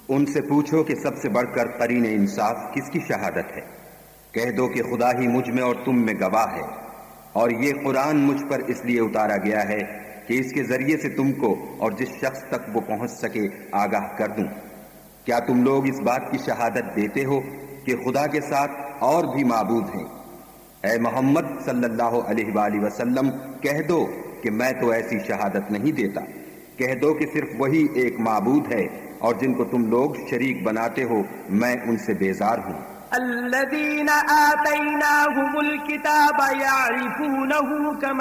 उनसे पूछो कि सबसे बढ़कर करीन इंसाफ किसकी शहादत है। कह दो कि खुदा ही मुझ में और तुम में गवाह है, और ये कुरान मुझ पर इसलिए उतारा गया है कि इसके जरिए से तुमको और जिस शख्स तक वो पहुंच सके आगाह कर दूं। क्या तुम लोग इस बात की शहादत देते हो कि खुदा के साथ और भी माबूद हैं? ऐ मोहम्मद सल्लल्लाहु अलैहि वसल्लम, कह दो कि मैं तो ऐसी शहादत नहीं देता। कह दो कि सिर्फ वही एक माबूद है और जिनको तुम लोग शरीक बनाते हो मैं उनसे बेजार हूँ। الذين آتيناهم الكتاب يعرفونه كما